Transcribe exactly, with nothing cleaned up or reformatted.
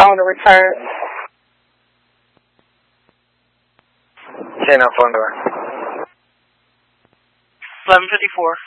phone to return. ten on phone door. eleven fifty-four.